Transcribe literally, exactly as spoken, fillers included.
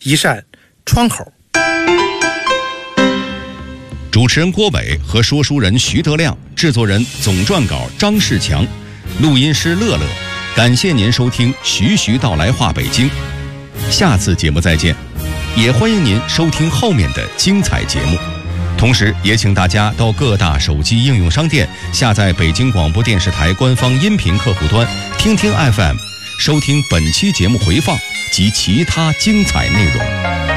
一扇窗口。 主持人郭伟和说书人徐德亮，制作人总撰稿张世强，录音师乐乐。感谢您收听徐徐道来话北京，下次节目再见。也欢迎您收听后面的精彩节目，同时也请大家到各大手机应用商店下载北京广播电视台官方音频客户端听听 F M， 收听本期节目回放及其他精彩内容。